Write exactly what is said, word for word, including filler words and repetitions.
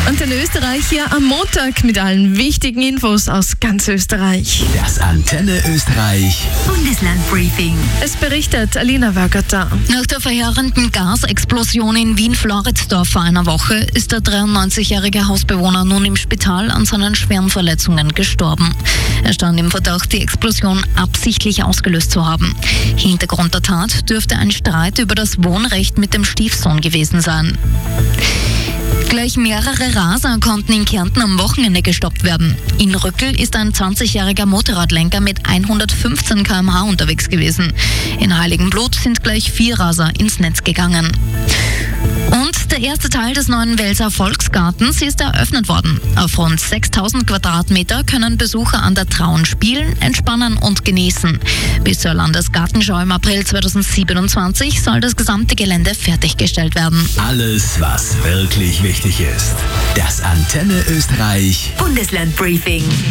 Antenne Österreich hier am Montag mit allen wichtigen Infos aus ganz Österreich. Das Antenne Österreich Bundeslandbriefing. Es berichtet Alina Wörgötter. Nach der verheerenden Gasexplosion in Wien-Floridsdorf vor einer Woche ist der dreiundneunzigjährige Hausbewohner nun im Spital an seinen schweren Verletzungen gestorben. Er stand im Verdacht, die Explosion absichtlich ausgelöst zu haben. Hintergrund der Tat dürfte ein Streit über das Wohnrecht mit dem Stiefsohn gewesen sein. Gleich mehrere Raser konnten in Kärnten am Wochenende gestoppt werden. In Rückel ist ein zwanzigjähriger Motorradlenker mit hundertfünfzehn Kilometer pro Stunde unterwegs gewesen. In Heiligenblut sind gleich vier Raser ins Netz gegangen. Und der erste Teil des neuen Welser Volksgartens ist eröffnet worden. Auf rund sechstausend Quadratmeter können Besucher an der Traun spielen, entspannen und genießen. Bis zur Landesgartenschau im April zweitausendsiebenundzwanzig soll das gesamte Gelände fertiggestellt werden. Alles, was wirklich wichtig ist. Das Antenne Österreich Bundeslandbriefing.